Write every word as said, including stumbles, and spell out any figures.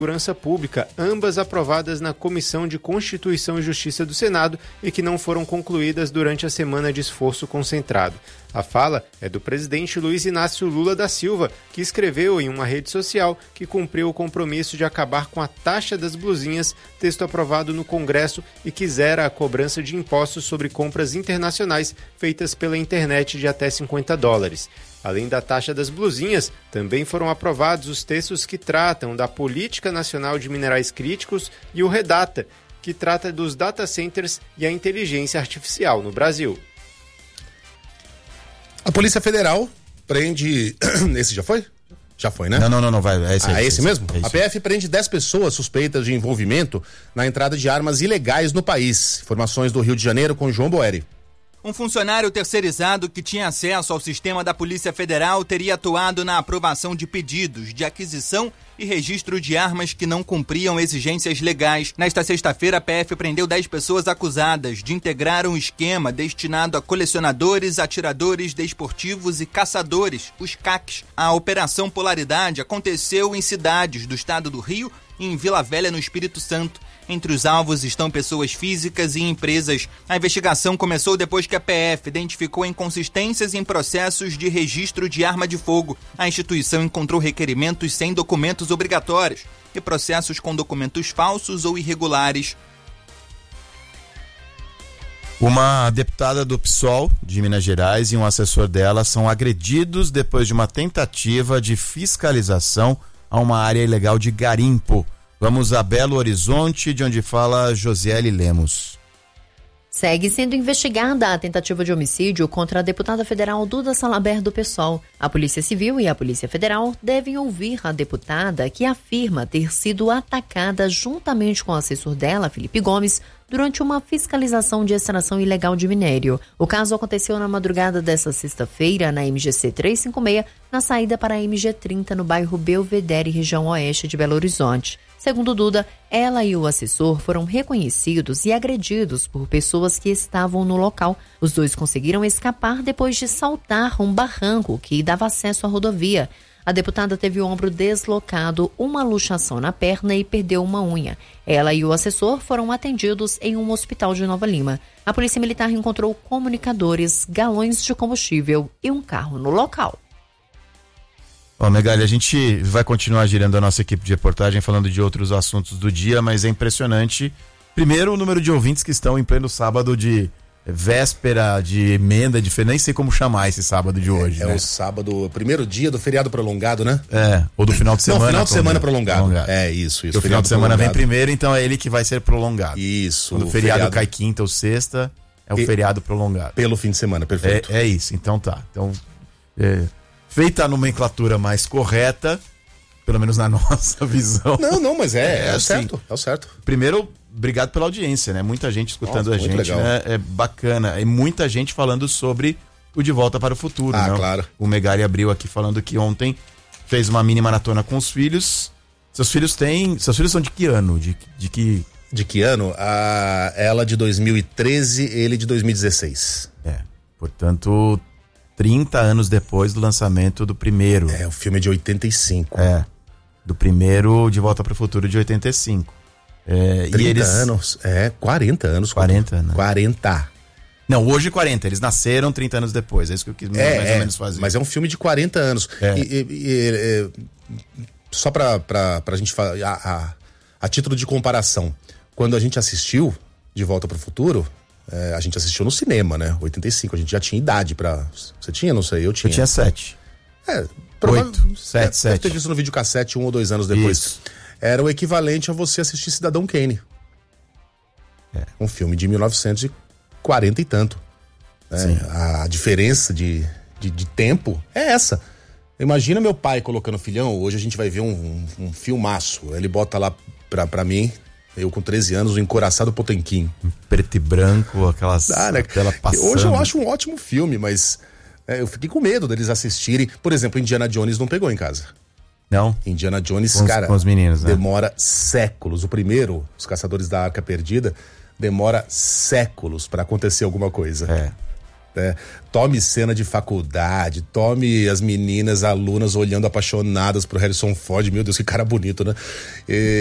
Segurança Pública, ambas aprovadas na Comissão de Constituição e Justiça do Senado e que não foram concluídas durante a semana de esforço concentrado. A fala é do presidente Luiz Inácio Lula da Silva, que escreveu em uma rede social que cumpriu o compromisso de acabar com a taxa das blusinhas, texto aprovado no Congresso, e que zera a cobrança de impostos sobre compras internacionais feitas pela internet de até cinquenta dólares. Além da taxa das blusinhas, também foram aprovados os textos que tratam da Política Nacional de Minerais Críticos e o REDATA, que trata dos data centers e a inteligência artificial no Brasil. A Polícia Federal prende... Esse já foi? Já foi, né? Não, não, não, não vai. É esse, ah, é esse, esse mesmo? É esse. A P F prende dez pessoas suspeitas de envolvimento na entrada de armas ilegais no país. Informações do Rio de Janeiro com João Boeri. Um funcionário terceirizado que tinha acesso ao sistema da Polícia Federal teria atuado na aprovação de pedidos de aquisição e registro de armas que não cumpriam exigências legais. Nesta sexta-feira, a P F prendeu dez pessoas acusadas de integrar um esquema destinado a colecionadores, atiradores desportivos e caçadores, os C A Cs. A Operação Polaridade aconteceu em cidades do estado do Rio e em Vila Velha, no Espírito Santo. Entre os alvos estão pessoas físicas e empresas. A investigação começou depois que a P F identificou inconsistências em processos de registro de arma de fogo. A instituição encontrou requerimentos sem documentos obrigatórios e processos com documentos falsos ou irregulares. Uma deputada do P SOL de Minas Gerais e um assessor dela são agredidos depois de uma tentativa de fiscalização a uma área ilegal de garimpo. Vamos a Belo Horizonte, de onde fala Josiele Lemos. Segue sendo investigada a tentativa de homicídio contra a deputada federal Duda Salaber do P SOL. A Polícia Civil e a Polícia Federal devem ouvir a deputada, que afirma ter sido atacada juntamente com o assessor dela, Felipe Gomes, durante uma fiscalização de extração ilegal de minério. O caso aconteceu na madrugada desta sexta-feira na M G C trezentos e cinquenta e seis, na saída para a M G trinta, no bairro Belvedere, região oeste de Belo Horizonte. Segundo Duda, ela e o assessor foram reconhecidos e agredidos por pessoas que estavam no local. Os dois conseguiram escapar depois de saltar um barranco que dava acesso à rodovia. A deputada teve o ombro deslocado, uma luxação na perna e perdeu uma unha. Ela e o assessor foram atendidos em um hospital de Nova Lima. A Polícia Militar encontrou comunicadores, galões de combustível e um carro no local. Ó, Megali, a gente vai continuar girando a nossa equipe de reportagem falando de outros assuntos do dia, mas é impressionante. Primeiro, o número de ouvintes que estão em pleno sábado de véspera, de emenda, de nem sei como chamar esse sábado de hoje. É, né? é o sábado, o primeiro dia do feriado prolongado, né? É, ou do final de semana. Não, final de semana prolongado. prolongado. É, isso, isso. O final de semana prolongado vem primeiro, então é ele que vai ser prolongado. Isso. Quando o feriado, feriado cai quinta ou sexta, é o e... feriado prolongado. Pelo fim de semana, perfeito. É, é isso, então tá. Então, é... feita a nomenclatura mais correta, pelo menos na nossa visão. Não, não, mas é, é, é o assim, certo, é o certo. Primeiro, obrigado pela audiência, né? Muita gente escutando Nossa, a gente, legal. né? É bacana. E muita gente falando sobre o De Volta para o Futuro, ah, né? Claro. O Megali abriu aqui falando que ontem fez uma mini maratona com os filhos. Seus filhos têm... Seus filhos são de que ano? De, de que... De que ano? A, ela de dois mil e treze, ele de dois mil e dezesseis. É, portanto... trinta anos depois do lançamento do primeiro. É, o filme é de oitenta e cinco. É, do primeiro De Volta para o Futuro de oitenta e cinco. É, trinta e eles... anos, é, quarenta anos. quarenta anos. quarenta. Não, hoje quarenta, eles nasceram trinta anos depois, é isso que eu quis é, mais é, ou menos fazer. Mas é um filme de quarenta anos. É. E, e, e, e, só pra, pra, pra gente falar, a, a, a título de comparação, quando a gente assistiu De Volta para o Futuro... É, a gente assistiu no cinema, né? oitenta e cinco, a gente já tinha idade pra... Você tinha? Não sei, eu tinha. Eu tinha sete. É, Oito, sete, deve, sete. Deve ter visto no videocassete um ou dois anos depois. Isso. Era o equivalente a você assistir Cidadão Kane. É. Um filme de mil novecentos e quarenta e tanto. É, a diferença de, de, de tempo é essa. Imagina meu pai colocando filhão, hoje a gente vai ver um, um, um filmaço. Ele bota lá pra, pra mim... Eu com treze anos, o Encoraçado Potemkin. Preto e branco, aquelas ah, né? tela passando. Hoje eu acho um ótimo filme, mas é, eu fiquei com medo deles assistirem. Por exemplo, Indiana Jones não pegou em casa. Não? Indiana Jones, com os, cara, com os meninos, né? demora séculos. O primeiro, Os Caçadores da Arca Perdida, demora séculos pra acontecer alguma coisa. É. É, tome cena de faculdade, tome as meninas, alunas olhando apaixonadas pro Harrison Ford. Meu Deus, que cara bonito, né? E...